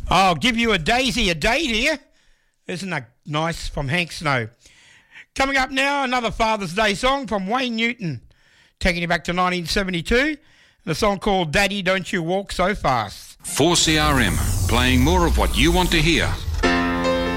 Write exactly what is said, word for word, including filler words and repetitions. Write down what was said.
I'll give you a daisy a day, dear. Isn't that nice from Hank Snow? Coming up now, another Father's Day song from Wayne Newton, taking you back to nineteen seventy-two, the song called Daddy Don't You Walk So Fast. four C R M, playing more of what you want to hear.